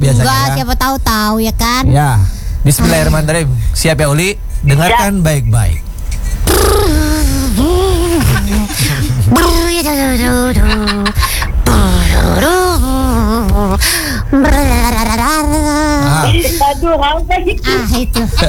biasanya. Enggak, Ya. siapa tahu ya kan. Ya, Bismillahirrahmanirrahim. Siap ya Uli? Dengarkan baik-baik. Itu.